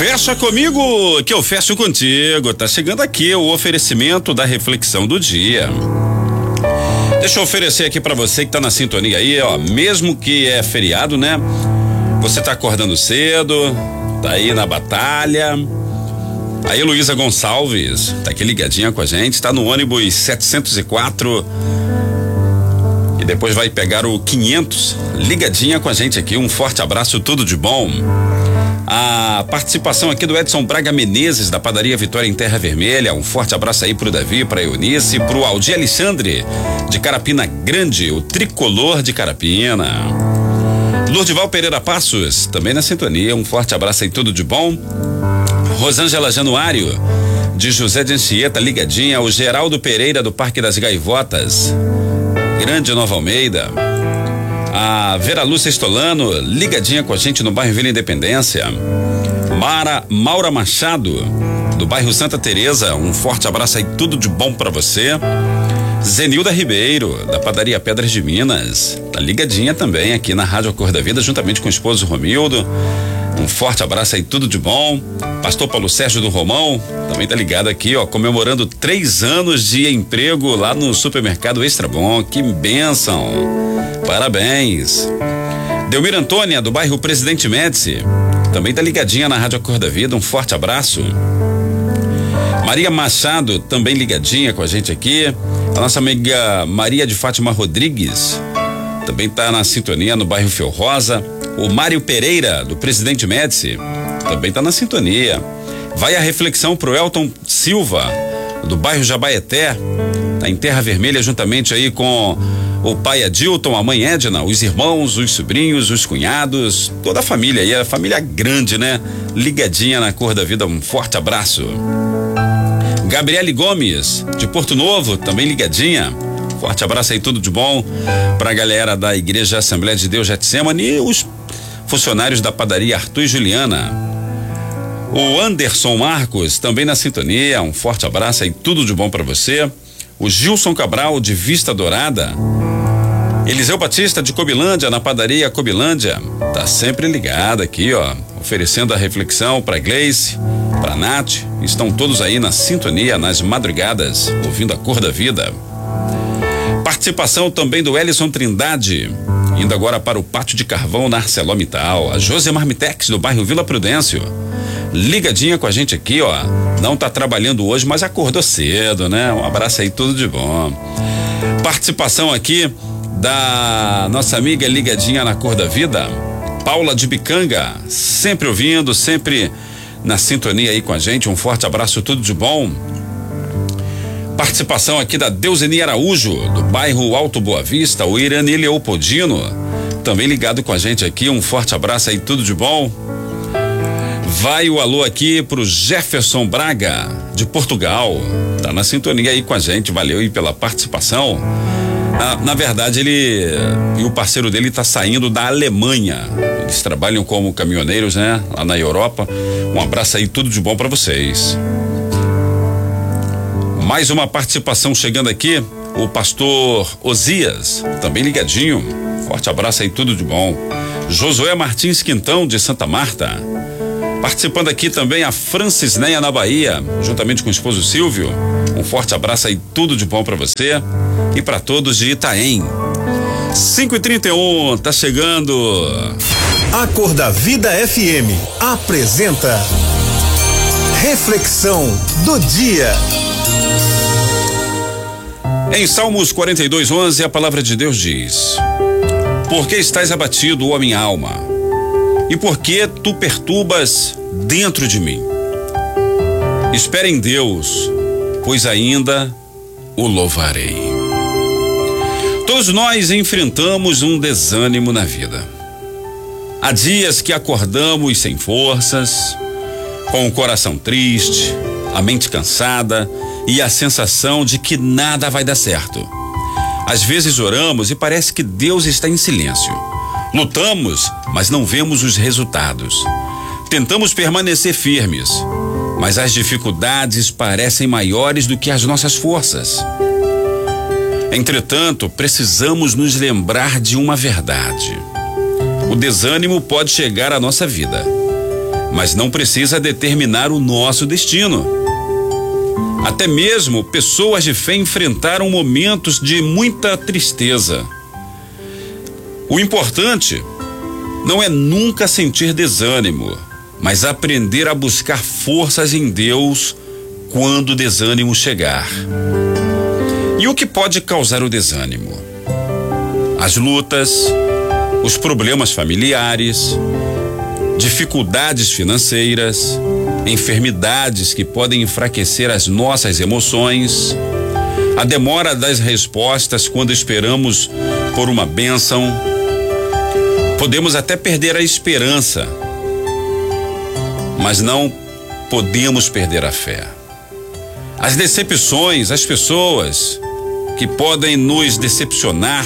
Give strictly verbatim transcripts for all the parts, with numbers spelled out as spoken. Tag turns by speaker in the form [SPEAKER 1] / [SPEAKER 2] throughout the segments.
[SPEAKER 1] Fecha comigo que eu fecho contigo. Tá chegando aqui o oferecimento da reflexão do dia. Deixa eu oferecer aqui pra você que tá na sintonia aí, ó, mesmo que é feriado, né? Você tá acordando cedo, tá aí na batalha. A Heloísa Gonçalves tá aqui ligadinha com a gente, tá no ônibus setecentos e quatro e depois vai pegar o quinhentos, ligadinha com a gente aqui. Um forte abraço, tudo de bom. A participação aqui do Edson Braga Menezes, da padaria Vitória em Terra Vermelha. Um forte abraço aí pro Davi, pra Eunice, pro Aldir Alexandre de Carapina Grande, o tricolor de Carapina. Lourdival Pereira Passos, também na sintonia. Um forte abraço aí, tudo de bom. Rosângela Januário de José de Anchieta, ligadinha. O Geraldo Pereira do Parque das Gaivotas, Grande Nova Almeida. A Vera Lúcia Estolano, ligadinha com a gente no bairro Vila Independência. Mara Maura Machado, do bairro Santa Teresa, um forte abraço aí, tudo de bom pra você. Zenilda Ribeiro, da padaria Pedras de Minas, tá ligadinha também aqui na Rádio Cor da Vida, juntamente com o esposo Romildo. Um forte abraço aí, tudo de bom. Pastor Paulo Sérgio do Romão também tá ligado aqui, ó, comemorando três anos de emprego lá no supermercado Extra Bom. Que bênção! Parabéns. Delmira Antônia, do bairro Presidente Médici, também tá ligadinha na Rádio Cor da Vida. Um forte abraço. Maria Machado, também ligadinha com a gente aqui. A nossa amiga Maria de Fátima Rodrigues também tá na sintonia no bairro Fio Rosa. O Mário Pereira, do Presidente Médici, também tá na sintonia. Vai a reflexão pro Elton Silva, do bairro Jabaeté, tá em Terra Vermelha, juntamente aí com o pai Adilton, a mãe Edna, os irmãos, os sobrinhos, os cunhados, toda a família aí, a família grande, né? Ligadinha na Cor da Vida, um forte abraço. Gabriele Gomes, de Porto Novo, também ligadinha. Forte abraço aí, tudo de bom pra galera da Igreja Assembleia de Deus Getsemane e os funcionários da padaria Arthur e Juliana. O Anderson Marcos, também na sintonia, um forte abraço aí, tudo de bom pra você. O Gilson Cabral, de Vista Dourada. Eliseu Batista, de Cobilândia, na padaria Cobilândia, tá sempre ligado aqui, ó, oferecendo a reflexão pra Gleice, pra Nath. Estão todos aí na sintonia, nas madrugadas, ouvindo a Cor da Vida. Participação também do Ellison Trindade, indo agora para o Pátio de Carvão na ArcelorMittal. A Josemar Mitex, do bairro Vila Prudêncio, ligadinha com a gente aqui, ó. Não tá trabalhando hoje, mas acordou cedo, né? Um abraço aí, tudo de bom. Participação aqui da nossa amiga ligadinha na Cor da Vida, Paula de Bicanga, sempre ouvindo, sempre na sintonia aí com a gente. Um forte abraço, tudo de bom. Participação aqui da Deuseni Araújo, do bairro Alto Boa Vista, o Irani Leopoldino, também ligado com a gente aqui. Um forte abraço aí, tudo de bom. Vai o alô aqui pro Jefferson Braga, de Portugal, tá na sintonia aí com a gente. Valeu aí pela participação. Na, na verdade, ele e o parceiro dele tá saindo da Alemanha. Eles trabalham como caminhoneiros, né? Lá na Europa. Um abraço aí, tudo de bom pra vocês. Mais uma participação chegando aqui, o pastor Osias, também ligadinho. Forte abraço aí, tudo de bom. Josué Martins Quintão, de Santa Marta. Participando aqui também a Francisneia, na Bahia, juntamente com o esposo Silvio. Um forte abraço aí, tudo de bom pra você e pra todos de Itaém. cinco e trinta e um, tá chegando.
[SPEAKER 2] A Cor da Vida F M apresenta Reflexão do Dia.
[SPEAKER 1] Em Salmos quarenta e dois, onze, a palavra de Deus diz: Por que estás abatido, ó minha alma? E por que tu perturbas dentro de mim? Espera em Deus, pois ainda o louvarei. Todos nós enfrentamos um desânimo na vida. Há dias que acordamos sem forças, com o coração triste, a mente cansada e a sensação de que nada vai dar certo. Às vezes oramos e parece que Deus está em silêncio. Lutamos, mas não vemos os resultados. Tentamos permanecer firmes, mas as dificuldades parecem maiores do que as nossas forças. Entretanto, precisamos nos lembrar de uma verdade. O desânimo pode chegar à nossa vida, mas não precisa determinar o nosso destino. Até mesmo pessoas de fé enfrentaram momentos de muita tristeza. O importante não é nunca sentir desânimo, mas aprender a buscar forças em Deus quando o desânimo chegar. E o que pode causar o desânimo? As lutas, os problemas familiares, dificuldades financeiras, enfermidades que podem enfraquecer as nossas emoções, a demora das respostas quando esperamos por uma bênção. Podemos até perder a esperança, mas não podemos perder a fé. As decepções, as pessoas que podem nos decepcionar,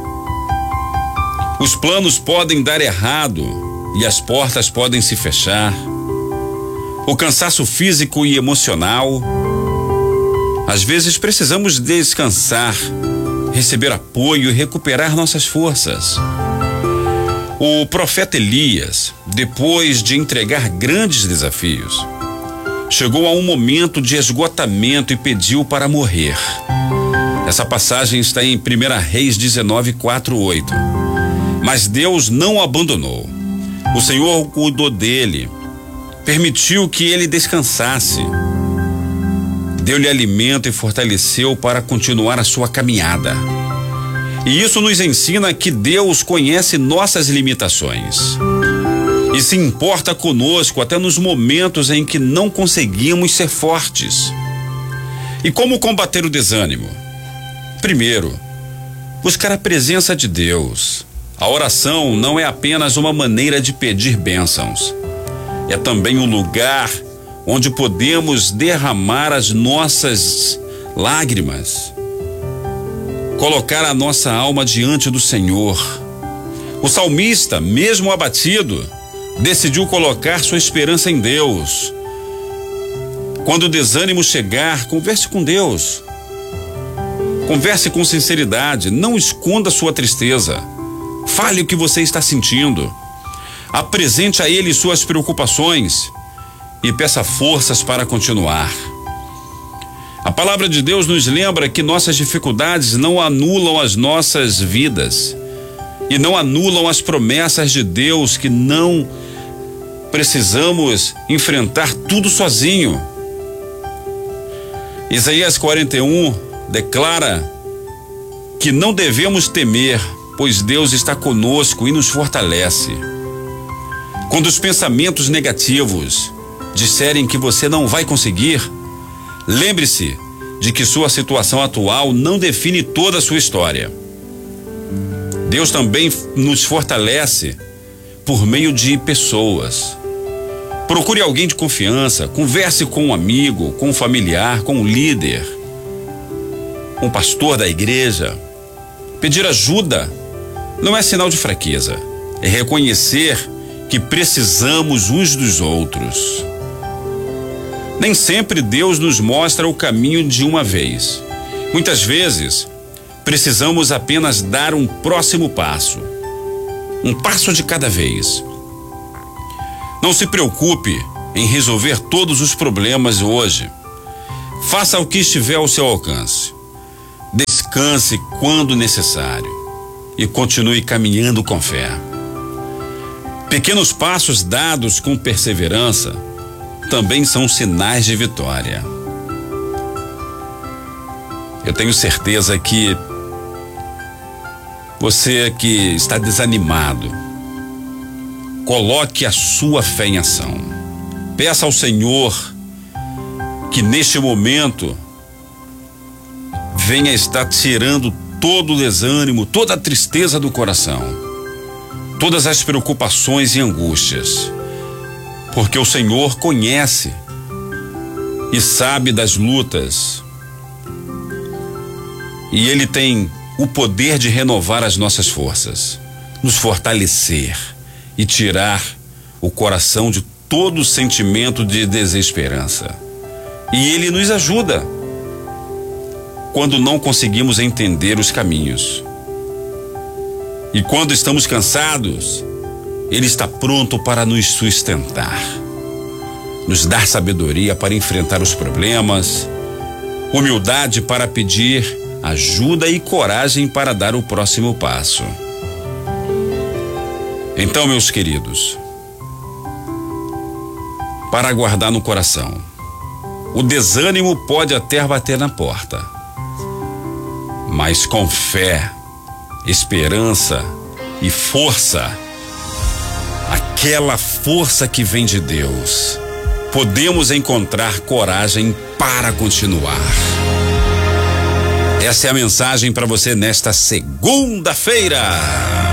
[SPEAKER 1] os planos podem dar errado e as portas podem se fechar. O cansaço físico e emocional. Às vezes precisamos descansar, receber apoio e recuperar nossas forças. O profeta Elias, depois de entregar grandes desafios, chegou a um momento de esgotamento e pediu para morrer. Essa passagem está em primeira Reis dezenove, quatro, oito. Mas Deus não o abandonou. O Senhor cuidou dele, permitiu que ele descansasse, deu-lhe alimento e fortaleceu para continuar a sua caminhada. E isso nos ensina que Deus conhece nossas limitações e se importa conosco até nos momentos em que não conseguimos ser fortes. E como combater o desânimo? Primeiro, buscar a presença de Deus. A oração não é apenas uma maneira de pedir bênçãos, é também um lugar onde podemos derramar as nossas lágrimas, colocar a nossa alma diante do Senhor. O salmista, mesmo abatido, decidiu colocar sua esperança em Deus. Quando o desânimo chegar, converse com Deus. Converse com sinceridade, não esconda sua tristeza. Fale o que você está sentindo. Apresente a Ele suas preocupações e peça forças para continuar. A palavra de Deus nos lembra que nossas dificuldades não anulam as nossas vidas e não anulam as promessas de Deus, que não precisamos enfrentar tudo sozinho. Isaías quarenta e um declara que não devemos temer, pois Deus está conosco e nos fortalece. Quando os pensamentos negativos disserem que você não vai conseguir, lembre-se de que sua situação atual não define toda a sua história. Deus também nos fortalece por meio de pessoas. Procure alguém de confiança, converse com um amigo, com um familiar, com um líder, com um pastor da igreja. Pedir ajuda não é sinal de fraqueza, é reconhecer que precisamos uns dos outros. Nem sempre Deus nos mostra o caminho de uma vez. Muitas vezes, precisamos apenas dar um próximo passo. Um passo de cada vez. Não se preocupe em resolver todos os problemas hoje. Faça o que estiver ao seu alcance. Descanse quando necessário e continue caminhando com fé. Pequenos passos dados com perseverança também são sinais de vitória. Eu tenho certeza que você que está desanimado, coloque a sua fé em ação. Peça ao Senhor que neste momento venha estar tirando todo o desânimo, toda a tristeza do coração, todas as preocupações e angústias, porque o Senhor conhece e sabe das lutas, e Ele tem o poder de renovar as nossas forças, nos fortalecer e tirar o coração de todo sentimento de desesperança. E Ele nos ajuda quando não conseguimos entender os caminhos. E quando estamos cansados, Ele está pronto para nos sustentar. nos dar sabedoria para enfrentar os problemas, humildade para pedir ajuda e coragem para dar o próximo passo. Então, meus queridos, para guardar no coração, o desânimo pode até bater na porta, mas com fé, esperança e força, aquela força que vem de Deus, podemos encontrar coragem para continuar. Essa é a mensagem para você nesta segunda-feira.